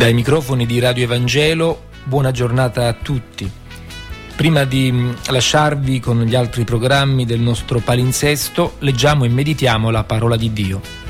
Dai microfoni di Radio Evangelo, buona giornata a tutti. Prima di lasciarvi con gli altri programmi del nostro palinsesto, leggiamo e meditiamo la parola di Dio.